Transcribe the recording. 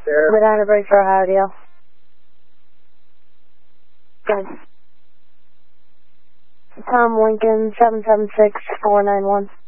Banana break for Ohio deal. Good. Tom Lincoln, 776491.